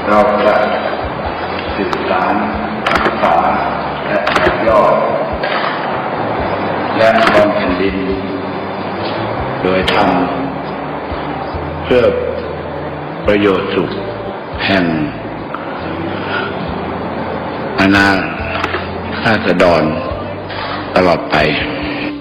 เราจะศึกษารักษาและต่อยอดและบำเพ็ญดินโดยทำเพื่อประโยชน์สุขแห่งอาณาราษฎรตลอดไป